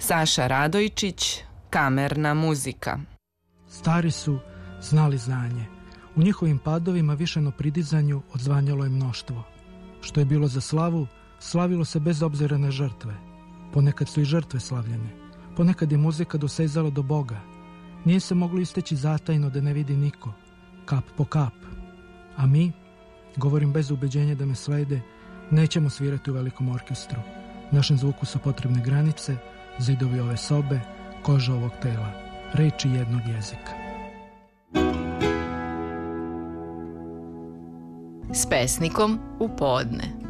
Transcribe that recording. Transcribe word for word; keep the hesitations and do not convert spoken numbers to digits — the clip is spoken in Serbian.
Saša Radojčić, kamerna muzika. Stari su znali znanje. U njihovim padovima višeno pridizanju odzvanjalo je mnoštvo. Što je bilo za slavu, slavilo se bez obzira na žrtve. Ponekad su i žrtve slavljene. Ponekad je muzika dosezala do Boga. Nije se moglo isteći zatajno da ne vidi niko, kap po kap. A mi, govorim bez ubeđenja da me slede, nećemo svirati u velikom orkestru. Našem zvuku su potrebne granice, zidovi ove sobe, koža ovog tela, reči jednog jezika. S pesnikom u podne.